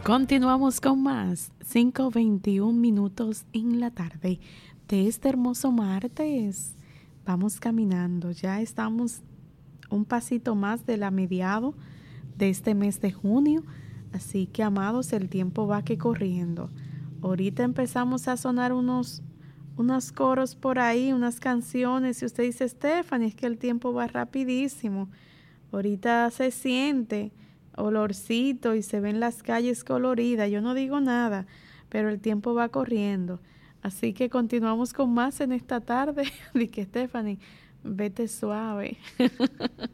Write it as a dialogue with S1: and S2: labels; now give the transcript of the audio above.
S1: Continuamos con más, 5:21 minutos en la tarde de este hermoso martes. Vamos caminando, ya estamos un pasito más de la mediado de este mes de junio, así que amados, el tiempo va que corriendo. Ahorita empezamos a sonar unos coros por ahí, unas canciones, y usted dice, Stephanie, es que el tiempo va rapidísimo. Ahorita se siente olorcito y se ven las calles coloridas. Yo no digo nada, pero el tiempo va corriendo. Así que continuamos con más en esta tarde. Dije, Stephanie, vete suave.